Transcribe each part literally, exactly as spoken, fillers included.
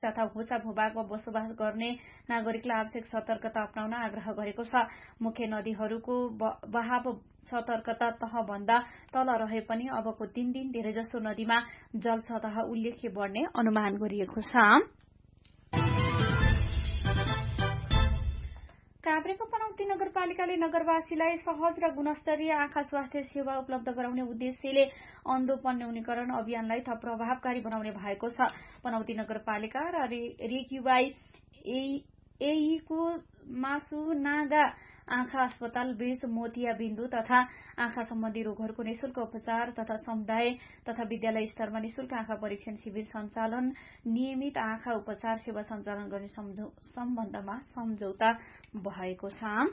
तथा होचा भूभागमा बसोबास गर्ने नागरिकलाई आवश्यक सतर्कता अप्नाउन आग्रह गरेको छ। मुख्य नदीहरूको बहाव सतर्कता तहभन्दा तल रहे पनि अबको तीन दिन धेरैजसो नदीमा जल सतह उल्लेख्य बढ्ने अनुमान गरिएको छ। काभ्रेको पनौती नगरपालिकाले नगरवासीलाई सहज र गुणस्तरीय आँखा स्वास्थ्य सेवा उपलब्ध गराउने उद्देश्यले अन्धोपन न्यूनीकरण अभियानलाई थप प्रभावकारी बनाउने भएको छ। पनौती नगरपालिका र रेक्युवाई एईको मासुनागा आँखा अस्पताल बीच मोतिया बिन्दु तथा आँखा सम्बन्धी रोगहरूको निशुल्क उपचार तथा समुदाय तथा विद्यालय स्तरमा निशुल्क आँखा परीक्षण शिविर सञ्चालन, नियमित आँखा उपचार सेवा सञ्चालन गर्ने सम्बन्धमा सम्झौता भएको छ।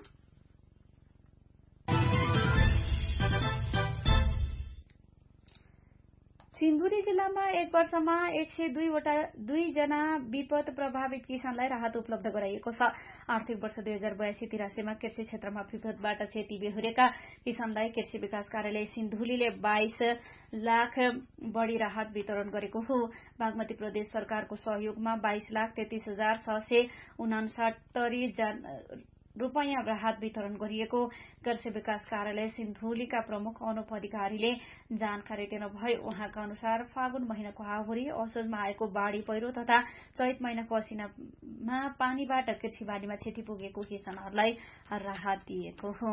सिन्धुली जिल्लामा एक वर्षमा एक सय दुईवटा दुईजना विपद प्रभावित किसानलाई राहत उपलब्ध गराइएको छ। आर्थिक वर्ष दुई हजार बयासी तिरासीमा कृषि क्षेत्रमा विपदबाट क्षति बेहोरेका किसानलाई कृषि विकास कार्यालय सिन्धुलीले बाइस लाख बढ़ी राहत वितरण गरेको हो। बागमती प्रदेश सरकारको सहयोगमा बाइस लाख तेत्तीस हजार छ सय उनासत्तरी रूपैयाँ राहत वितरण गरिएको कृषि विकास कार्यालय सिन्धुलीका प्रमुख अनुप अधिकारीले जानकारी दिनुभयो। उहाँका अनुसार फागुन महिनाको हावरी, असोजमा आएको बाढ़ी पहिरो तथा चैत महिनाको असिनामा पानीबाट कृषिबालीमा क्षति पुगेको किसानहरूलाई राहत दिएको हो।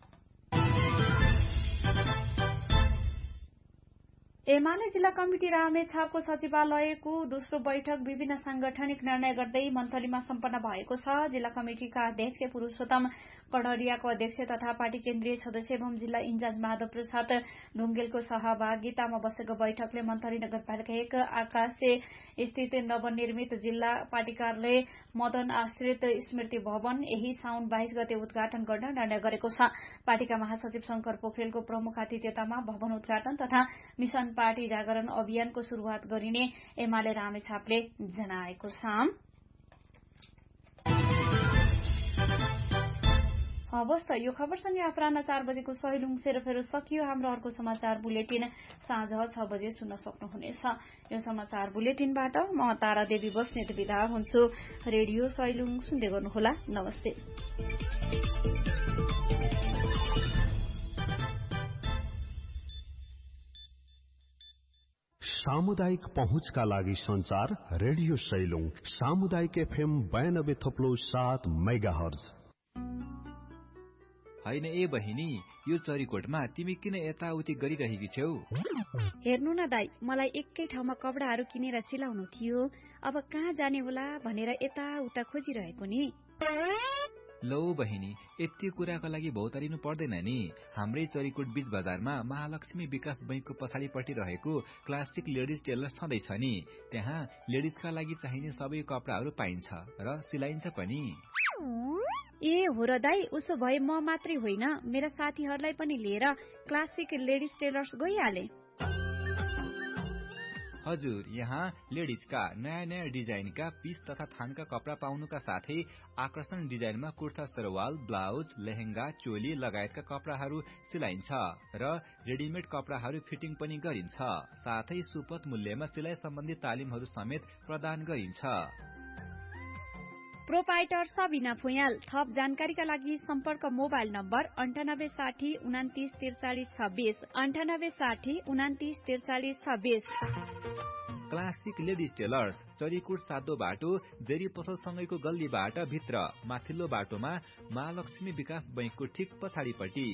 एमाले जिल्ला कमिटी रामेछापको सचिवालयको दोस्रो बैठक विभिन्न सांगठनिक निर्णय गर्दै मन्थलीमा सम्पन्न भएको छ। जिल्ला कमिटिका अध्यक्ष पुरूषोत्तम कड़रियाको अध्यक्ष तथा पार्टी केन्द्रीय सदस्य एवं जिल्ला इन्चार्ज माधव प्रसाद ढुंगेलको सहभागितामा बसेको बैठकले मन्थली नगरपालिका एक आकाशे स्थित नवनिर्मित जिल्ला पार्टी कार्यालय मदन आश्रित स्मृति भवन यही साउन बाइस गते उद्घाटन गर्न निर्णय गरेको छ। पार्टीका महासचिव शंकर पोखरेलको प्रमुख आतिथ्यतामा भवन उद्घाटन तथा मिशन पार्टी जागरण अभियानको शुरूआत गरिने एमाले रामेछापले जनाएको छ। हवस् त यो खबरसँगै अपराह्न चार बजेको सहिलुङ सेरोफेरो सकियो। हाम्रो अर्को समाचार बुलेटिन साँझ छ बजे सुन्न सक्नुहुनेछ। यो समाचार बुलेटिनबाट म तारा देवी बस्नेत बिदा हुन्छु। रेडियो सहिलुङ सुन्दै गर्नुहोला। नमस्ते। सामुदायिक पहुँचका लागि संचार रेडियो सैलुङ सामुदायिक एफएम बयानब्बे थप्लो सात मेगाहर्ज। हैन ए बहिनी, यो चरीकोटमा तिमी किन यताउति गरिरहेकी छौ? हेर्नु न दाई, मलाई एकै ठाउँमा कपडाहरू किनेर सिलाउनु थियो। अब कहाँ जाने होला भनेर यताउता खोजिरहेको नि। लौ बहिनी, यति कुराको लागि भौतारिनु पर्दैन नि। हाम्रै चरीकोट बीच बजारमा महालक्ष्मी विकास बैंकको पछाडिपट्टि रहेको क्लासिक लेडिज टेलर छँदैछ नि। त्यहाँ लेडिजका लागि चाहिने सबै कपडाहरू पाइन्छ र सिलाइन्छ पनि। ए हो र दाई, उसो भए म मात्रै होइन मेरा साथीहरूलाई पनि लिएर क्लासिक लेडिज टेलर्स गइहाले। हजुर, यहाँ लेडिजका नयाँ नयाँ डिजाइनका पीस तथा थानका कपडा पाउनुका साथै आकर्षण डिजाइनमा कुर्ता सरवाल, ब्लाउज, लेहेंगा, चोली लगायतका कपडाहरू सिलाइन्छ र रेडिमेड कपडाहरू फिटिङ पनि गरिन्छ। साथै सुपथ मूल्यमा सिलाइ सम्बन्धी तालिमहरू समेत प्रदान गरिन्छ। प्रोपाइटर सबिना फुयाल। थप जानकारीका लागि सम्पर्क मोबाइल नम्बर अन्ठानब्बे साठी उनातिस त्रिचालिस छब्बीस अन्ठानब्बे साठी उनातिस त्रिचालिस छब्बीस। क्लासिक लेडिज टेलर्स, चरीकोट सातो बाटो, जेरी पसलसँगैको गल्लीबाट भित्र माथिल्लो बाटोमा महालक्ष्मी विकास बैंकको ठिक पछाडिपट्टि।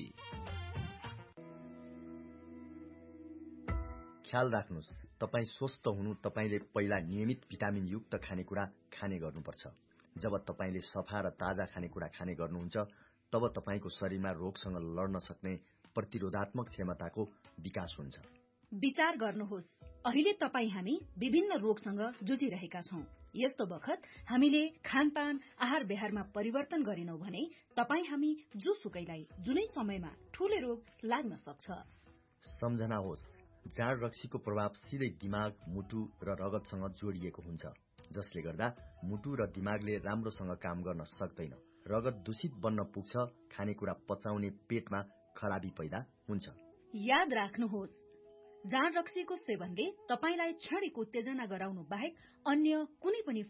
ख्याल राख्नुस्, तपाई स्वस्थ हुनु तपाईले पहिला नियमित भिटामिन युक्त खानेकुरा खाने गर्नुपर्छ। जब तपाईले सफा र ताजा खानेकुरा खाने गर्नुहुन्छ तब तपाईको शरीरमा रोगसँग लड्न सक्ने प्रतिरोधात्मक क्षमताको विकास हुन्छ। विचार गर्नुहोस्, अहिले तपाई हामी विभिन्न रोगसँग जुझिरहेका छौं। यस्तो बखत हामीले खानपान आहार व्यवहारमा परिवर्तन गरेनौं भने तपाई हामी जोसुकैलाई जुनै समयमा ठूले रोग लाग्न सक्छ। सम्झना होस्, जाँड रक्सीको प्रभाव सिधै दिमाग, मुटु र रगतसँग जोडिएको हुन्छ, जसले गर्दा मुटु र दिमागले राम्रोसँग काम गर्न सक्दैन। रगत दूषित बन्न पुग्छ, खानेकुरा पचाउने पेटमा खराबी पैदा हुन्छ। याद राख्नुहोस्, जाँड रक्सीको सेवनले तपाईलाई क्षणिक उत्तेजना गराउनु बाहेक अन्य कुनै पनि